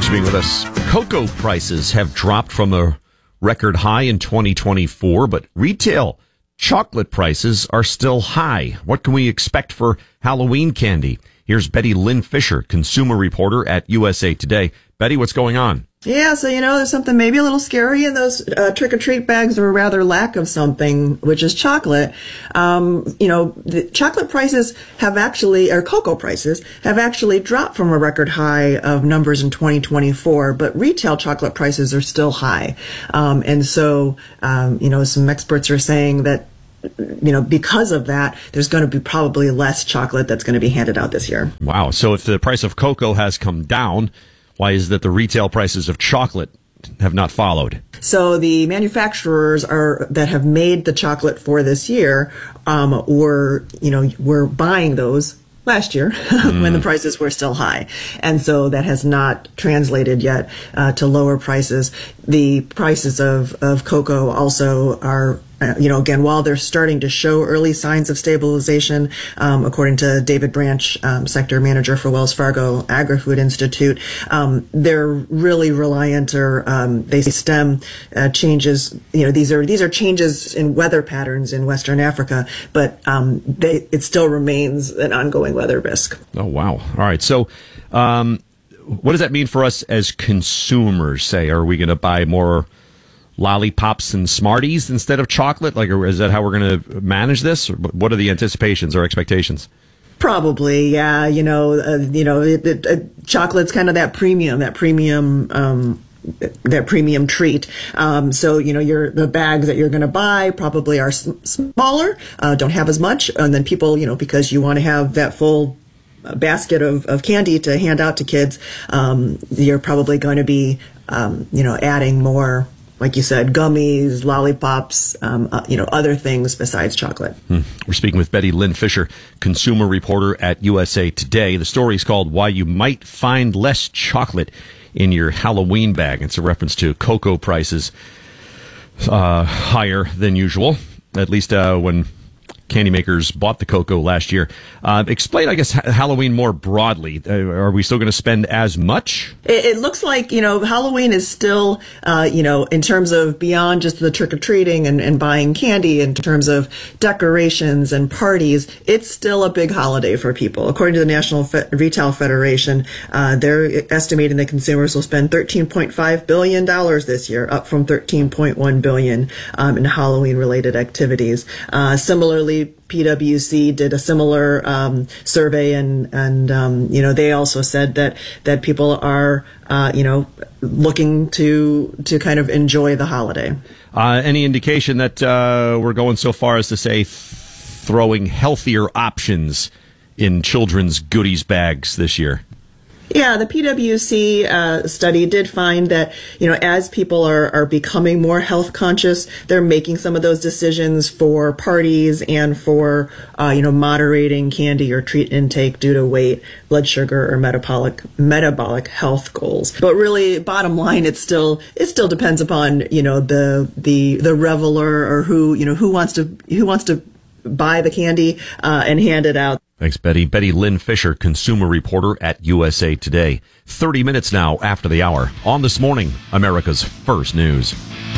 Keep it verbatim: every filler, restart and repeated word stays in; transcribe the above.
Thanks for being with us. Cocoa prices have dropped from a record high in twenty twenty-four, but retail chocolate prices are still high. What can we expect for Halloween candy? Here's Betty Lynn Fisher, consumer reporter at U S A Today. Betty, what's going on? Yeah, so, you know, there's something maybe a little scary in those uh, trick-or-treat bags, or rather lack of something, which is chocolate. Um, you know, the chocolate prices have actually, or cocoa prices, have actually dropped from a record high of numbers in twenty twenty-four, but retail chocolate prices are still high. Um, and so, um, you know, some experts are saying that, you know, because of that, there's going to be probably less chocolate that's going to be handed out this year. Wow. So if the price of cocoa has come down, why is that the retail prices of chocolate have not followed? So the manufacturers are that have made the chocolate for this year um, were, you know, were buying those last year mm. when the prices were still high. And so that has not translated yet uh, to lower prices. The prices of, of cocoa also are, uh, you know, again, while they're starting to show early signs of stabilization, um, according to David Branch, um, sector manager for Wells Fargo Agri-Food Institute, um, they're really reliant, or um, they stem uh, changes. You know, these are these are changes in weather patterns in Western Africa, but um, they, it still remains an ongoing weather risk. Oh, wow. All right. So um, what does that mean for us as consumers? Say, are we going to buy more lollipops and Smarties instead of chocolate? Like, is that how we're going to manage this? Or what are the anticipations or expectations? Probably, yeah. You know, uh, you know, it, it, uh, chocolate's kind of that premium, that premium, um, that premium treat. Um, so, you know, your the bags that you're going to buy probably are s- smaller, uh, don't have as much, and then people, you know, because you want to have that full basket of, of candy to hand out to kids, um, you're probably going to be, um, you know, adding more, like you said, gummies, lollipops, um, uh, you know, other things besides chocolate. Hmm. We're speaking with Betty Lynn Fisher, consumer reporter at U S A Today. The story is called Why You Might Find Less Chocolate in Your Halloween Bag. It's a reference to cocoa prices uh, higher than usual, at least uh, when candy makers bought the cocoa last year. Uh, explain, I guess, ha- Halloween more broadly. Uh, are we still going to spend as much? It, it looks like, you know, Halloween is still, uh, you know, in terms of beyond just the trick-or-treating and, and buying candy, in terms of decorations and parties, it's still a big holiday for people. According to the National Fe- Retail Federation, uh, they're estimating that consumers will spend thirteen point five billion dollars this year, up from thirteen point one billion dollars um, in Halloween-related activities. Uh, similarly, P W C did a similar um, survey, and and um, you know, they also said that that people are uh, you know, looking to to kind of enjoy the holiday. Uh, any indication that uh, we're going so far as to say th- throwing healthier options in children's goodies bags this year? Yeah, the P W C uh, study did find that, you know, as people are, are becoming more health conscious, they're making some of those decisions for parties and for, uh, you know, moderating candy or treat intake due to weight, blood sugar, or metabolic metabolic health goals. But really, bottom line, it still it still depends upon, you know, the the the reveler, or who, you know, who wants to who wants to buy the candy uh, and hand it out. Thanks, Betty. Betty Lynn Fisher, consumer reporter at U S A Today. thirty minutes now after the hour on This Morning, America's First News.